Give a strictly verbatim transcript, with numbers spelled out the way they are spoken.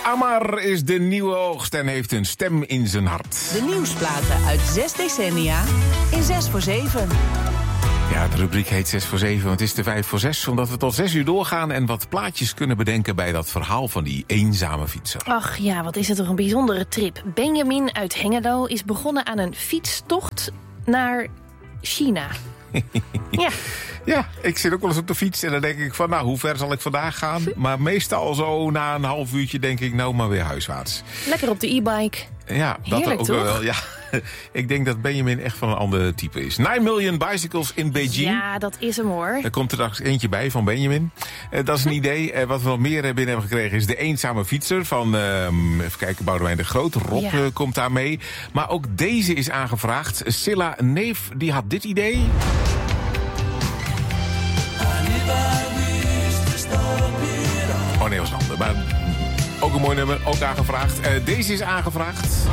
Amar is de nieuwe oogst en heeft een stem in zijn hart. De nieuwsplaten uit zes decennia in zes voor zeven. Ja, de rubriek heet zes voor zeven, want het is de vijf voor zes. Omdat we tot zes uur doorgaan en wat plaatjes kunnen bedenken bij dat verhaal van die eenzame fietser. Ach ja, wat is het toch een bijzondere trip. Benjamin uit Hengelo is begonnen aan een fietstocht naar China. Ja. Ja, ik zit ook wel eens op de fiets en dan denk ik van, nou, hoe ver zal ik vandaag gaan? Maar meestal zo na een half uurtje denk ik, nou, maar weer huiswaarts. Lekker op de e-bike. Ja, dat Heerlijk, ook toch? wel. Ja. Ik denk dat Benjamin echt van een ander type is. nine million bicycles in Beijing. Ja, dat is hem hoor. Er komt er nog eentje bij van Benjamin. Uh, dat is een idee. Uh, wat we nog meer binnen hebben gekregen is de eenzame fietser van, uh, even kijken, Boudewijn de Groot. Rob Ja. uh, komt daar mee. Maar ook deze is aangevraagd. Silla Neef, die had dit idee. Oh nee, was een ander. Maar ook een mooi nummer, ook aangevraagd. Uh, deze is aangevraagd.